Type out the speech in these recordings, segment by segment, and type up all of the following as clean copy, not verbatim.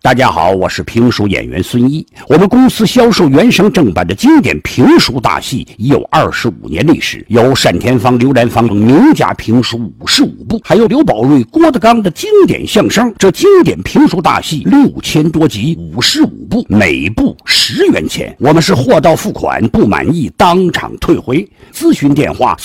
大家好，我是评书演员孙一。我们公司销售原声正版的经典评书大戏已有25年历史，有单田芳、刘兰芳名家评书55部，还有刘宝瑞、郭德纲的经典相声。这经典评书大戏6000多集，55部，每部10元钱。我们是货到付款，不满意当场退回。咨询电话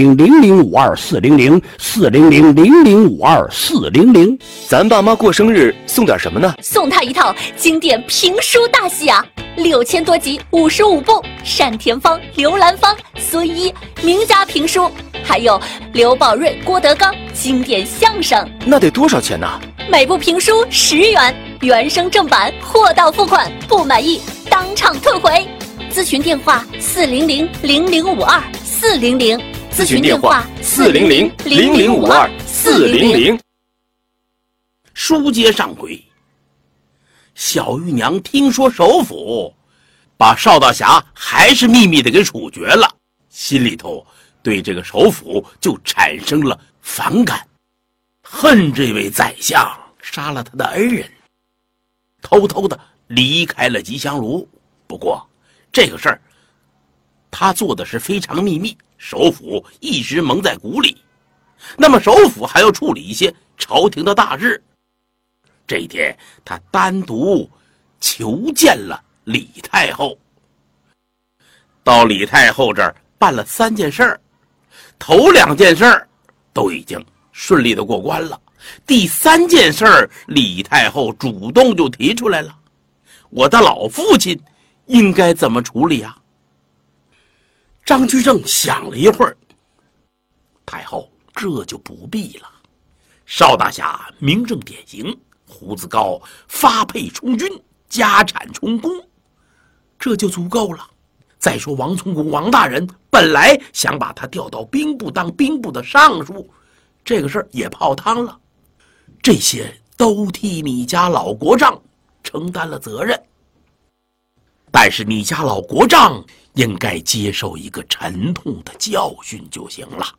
400-0052-400，400-0052-400。 咱爸妈过生日送点什么呢？ 送他一套经典评书大戏啊，6000多集，55部，单田芳、刘兰芳、孙一名家评书，还有刘宝瑞、郭德纲经典相声。 那得多少钱呢？ 每部评书10元，原声正版，货到付款，不满意当场退回。咨询电话400-0052-400， 咨询电话400-0052-400。 书接上回，小玉娘听说首府把邵大侠还是秘密的给处决了，心里头对这个首府就产生了反感，恨这位宰相杀了他的恩人，偷偷的离开了吉祥炉。不过这个事儿他做的是非常秘密，首府一直蒙在鼓里。那么首府还要处理一些朝廷的大事，这一天他单独求见了李太后。到李太后这儿办了3件事儿，头2件事儿都已经顺利的过关了，第3件事儿李太后主动就提出来了，我的老父亲应该怎么处理啊？张居正想了一会儿，太后这就不必了，邵大侠名正典型，胡子高，发配充军，家产充公，这就足够了。再说王从公王大人本来想把他调到兵部当兵部的尚书，这个事儿也泡汤了，这些都替你家老国丈承担了责任。但是你家老国丈应该接受一个沉痛的教训就行了。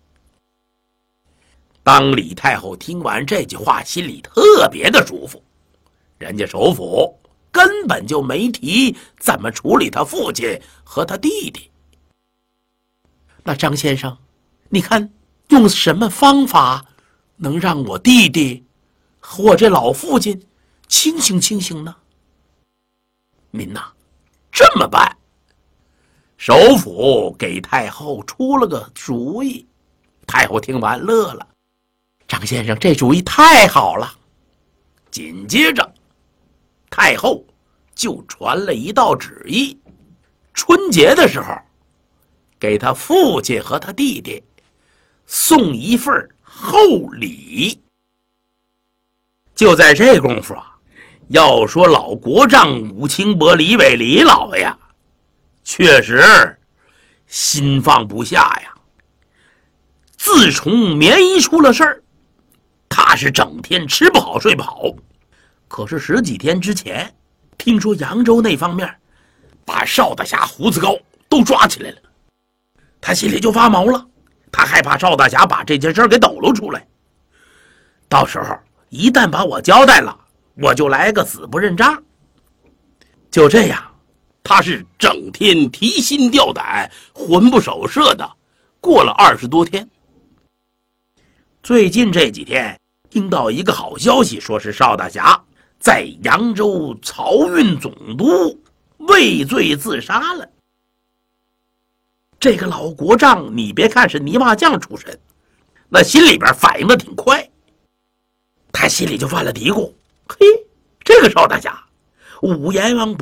当李太后听完这句话，心里特别的舒服，人家首府根本就没提怎么处理他父亲和他弟弟。那张先生，你看用什么方法能让我弟弟和我这老父亲清醒呢？您呐，这么办。首府给太后出了个主意，太后听完乐了，张先生这主意太好了。紧接着太后就传了一道旨意，春节的时候给他父亲和他弟弟送一份厚礼。就在这功夫啊，要说老国丈武清伯李伟李老爷确实心放不下呀。自从棉衣出了事儿，他是整天吃不好睡不好。可是10几天之前，听说扬州那方面把邵大侠、胡子高都抓起来了，他心里就发毛了。他害怕邵大侠把这件事给抖露出来，到时候一旦把我交代了，我就来个死不认账。就这样，他是整天提心吊胆、魂不守舍的过了20多天。最近这几天听到一个好消息，说是邵大侠在扬州漕运总督畏罪自杀了。这个老国丈你别看是泥瓦匠出身，那心里边反应的挺快，他心里就犯了嘀咕，嘿，这个邵大侠武阎王